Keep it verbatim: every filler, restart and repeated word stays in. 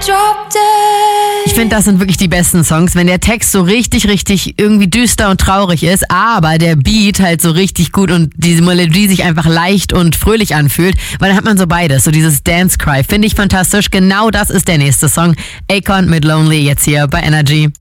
Ich finde, das sind wirklich die besten Songs, wenn der Text so richtig, richtig irgendwie düster und traurig ist, aber der Beat halt so richtig gut und diese Melodie sich einfach leicht und fröhlich anfühlt, weil dann hat man so beides, so dieses Dance Cry, finde ich fantastisch. Genau das ist der nächste Song. Akon mit Lonely jetzt hier bei Energy.